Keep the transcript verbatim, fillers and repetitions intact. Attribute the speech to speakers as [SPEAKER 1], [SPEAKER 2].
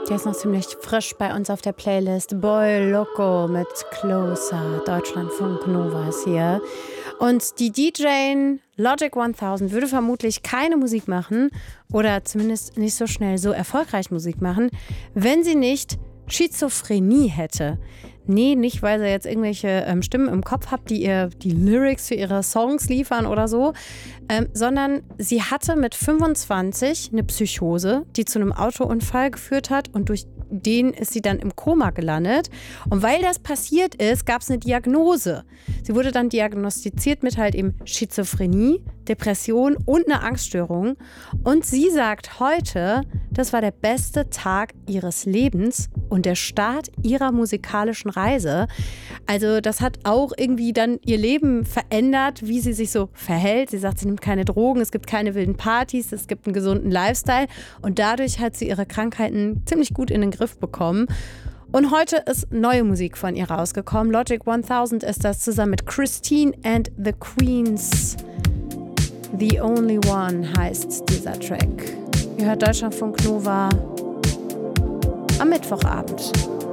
[SPEAKER 1] Der ist noch ziemlich frisch bei uns auf der Playlist. Boy Loco mit Closer. Deutschlandfunk Nova ist hier. Und die D J Logic tausend würde vermutlich keine Musik machen oder zumindest nicht so schnell so erfolgreich Musik machen, wenn sie nicht Schizophrenie hätte. Nee, nicht, weil sie jetzt irgendwelche ähm, Stimmen im Kopf hat, die ihr die Lyrics für ihre Songs liefern oder so, ähm, sondern sie hatte mit fünfundzwanzig eine Psychose, die zu einem Autounfall geführt hat und durch den ist sie dann im Koma gelandet. Und weil das passiert ist, gab es eine Diagnose. Sie wurde dann diagnostiziert mit halt eben Schizophrenie, Depression und eine Angststörung. Und sie sagt heute, das war der beste Tag ihres Lebens und der Start ihrer musikalischen Reise. Also das hat auch irgendwie dann ihr Leben verändert, wie sie sich so verhält. Sie sagt, sie nimmt keine Drogen, es gibt keine wilden Partys, es gibt einen gesunden Lifestyle. Und dadurch hat sie ihre Krankheiten ziemlich gut in den Griff bekommen. Und heute ist neue Musik von ihr rausgekommen. Logic tausend ist das zusammen mit Christine and the Queens. The Only One heißt dieser Track. Ihr hört Deutschlandfunk Nova am Mittwochabend.